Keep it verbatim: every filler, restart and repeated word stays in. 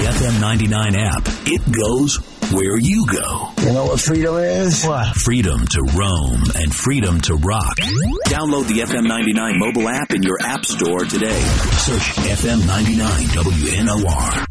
F M ninety-nine app. It goes where you go. You know what freedom is? What? Freedom to roam and freedom to rock. Download the F M ninety-nine mobile app in your app store today. Search F M ninety-nine W N O R.